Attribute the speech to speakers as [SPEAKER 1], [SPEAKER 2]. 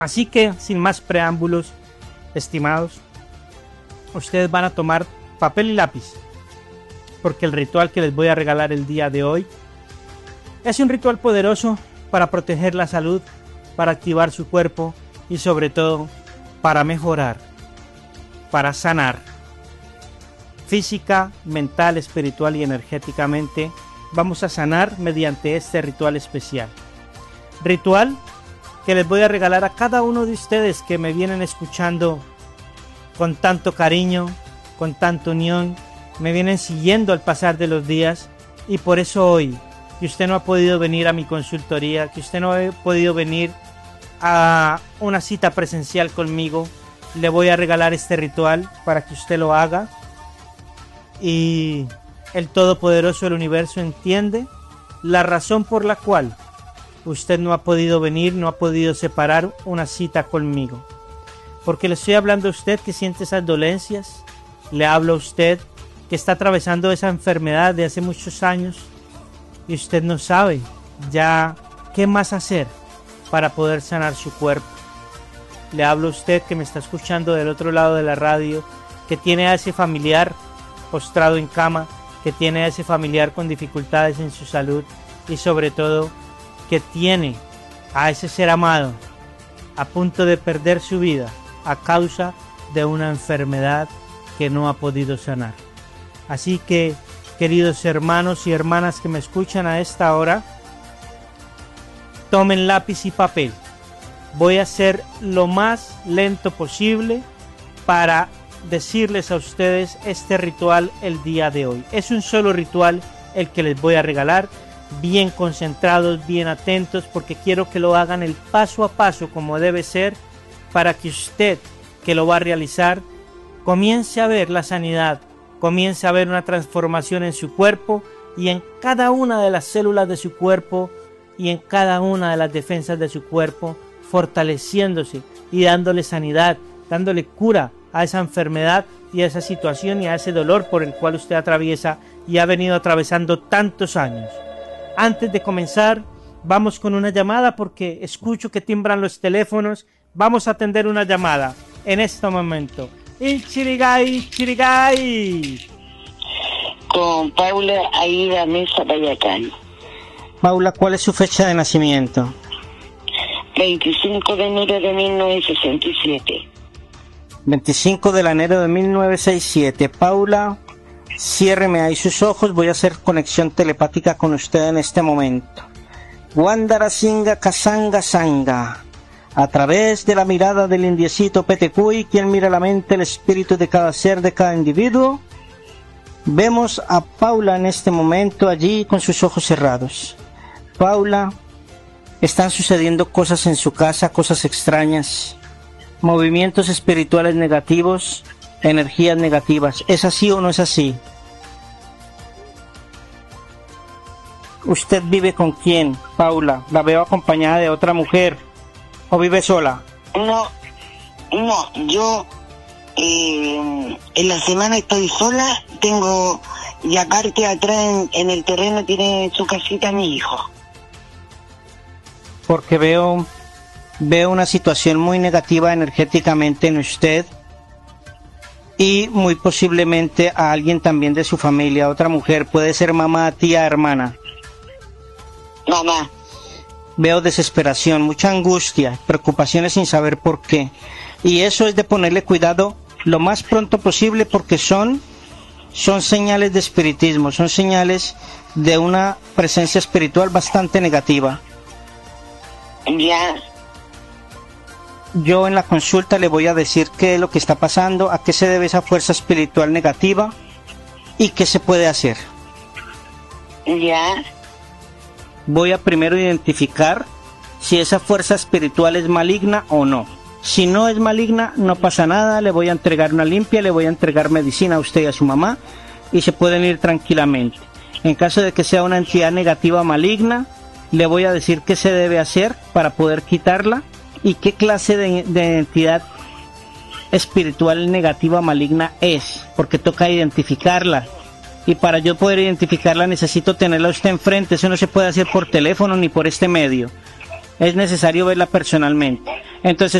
[SPEAKER 1] Así que, sin más preámbulos, estimados, ustedes van a tomar papel y lápiz, porque el ritual que les voy a regalar el día de hoy es un ritual poderoso para proteger la salud, para activar su cuerpo y sobre todo para mejorar, para sanar física, mental, espiritual y energéticamente. Vamos a sanar mediante este ritual especial. Ritual que les voy a regalar a cada uno de ustedes que me vienen escuchando con tanto cariño, con tanta unión, me vienen siguiendo al pasar de los días, y por eso hoy, que usted no ha podido venir a mi consultoría, que usted no ha podido venir a una cita presencial conmigo, le voy a regalar este ritual para que usted lo haga, y el Todopoderoso del Universo entiende la razón por la cual usted no ha podido venir, no ha podido separar una cita conmigo. Porque le estoy hablando a usted que siente esas dolencias, le hablo a usted que está atravesando esa enfermedad de hace muchos años y usted no sabe ya qué más hacer para poder sanar su cuerpo. Le hablo a usted que me está escuchando del otro lado de la radio, que tiene a ese familiar postrado en cama, que tiene a ese familiar con dificultades en su salud y sobre todo que tiene a ese ser amado a punto de perder su vida a causa de una enfermedad que no ha podido sanar. Así que, queridos hermanos y hermanas que me escuchan a esta hora, tomen lápiz y papel. Voy a ser lo más lento posible para decirles a ustedes este ritual el día de hoy. Es un solo ritual el que les voy a regalar, bien concentrados, bien atentos, porque quiero que lo hagan el paso a paso como debe ser, para que usted que lo va a realizar comience a ver la sanidad, comience a ver una transformación en su cuerpo y en cada una de las células de su cuerpo y en cada una de las defensas de su cuerpo, fortaleciéndose y dándole sanidad, dándole cura a esa enfermedad y a esa situación y a ese dolor por el cual usted atraviesa y ha venido atravesando tantos años. Antes de comenzar, vamos con una llamada porque escucho que timbran los teléfonos. Vamos a atender una llamada en este momento. Ichirigai, Chirigai.
[SPEAKER 2] Con Paula Aida Mesa Payacán.
[SPEAKER 1] Paula, ¿cuál es su fecha de nacimiento?
[SPEAKER 2] 25 de enero de 1967.
[SPEAKER 1] 25 de enero de 1967. Paula, ciérreme ahí sus ojos, voy a hacer conexión telepática con usted en este momento. Wandara Singa Kasanga Sanga. A través de la mirada del indiecito Petecuy, quien mira la mente, el espíritu de cada ser, de cada individuo, vemos a Paula en este momento allí con sus ojos cerrados. Paula, están sucediendo cosas en su casa, cosas extrañas, movimientos espirituales negativos, energías negativas. ¿Es así o no es así? ¿Usted vive con quién, Paula? La veo acompañada de otra mujer. ¿O vive sola?
[SPEAKER 2] No, yo en la semana estoy sola, tengo, y aparte atrás en el terreno tiene su casita mi hijo.
[SPEAKER 1] Porque veo una situación muy negativa energéticamente en usted y muy posiblemente a alguien también de su familia, otra mujer, puede ser mamá, tía, hermana.
[SPEAKER 2] Mamá.
[SPEAKER 1] Veo desesperación, mucha angustia, preocupaciones sin saber por qué. Y eso es de ponerle cuidado lo más pronto posible porque son señales de espiritismo, son señales de una presencia espiritual bastante negativa.
[SPEAKER 2] Ya.
[SPEAKER 1] Yo en la consulta le voy a decir qué es lo que está pasando, a qué se debe esa fuerza espiritual negativa y qué se puede hacer.
[SPEAKER 2] Ya.
[SPEAKER 1] Voy a primero identificar si esa fuerza espiritual es maligna o no. Si no es maligna, no pasa nada, le voy a entregar una limpia, le voy a entregar medicina a usted y a su mamá y se pueden ir tranquilamente. En caso de que sea una entidad negativa maligna, le voy a decir qué se debe hacer para poder quitarla y qué clase de entidad espiritual negativa maligna es, porque toca identificarla. Y para yo poder identificarla necesito tenerla usted enfrente. Eso no se puede hacer por teléfono ni por este medio. Es necesario verla personalmente. Entonces